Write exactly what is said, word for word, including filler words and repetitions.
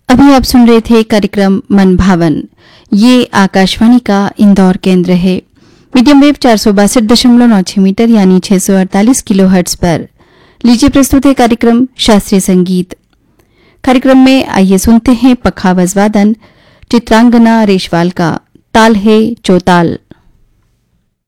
अभी आप सुन रहे थे कार्यक्रम मन भावन। ये आकाशवाणी का इंदौर केंद्र है। मीडियम वेव चार सौ बासठ दशमलव नौ छह मीटर यानी छह सौ अड़तालीस किलो हर्ट्ज पर। लीजिए प्रस्तुत है कार्यक्रम शास्त्रीय संगीत। कार्यक्रम में आइए सुनते हैं पखावज वादन चित्रांगना रेशवाल का। ताल है चौताल।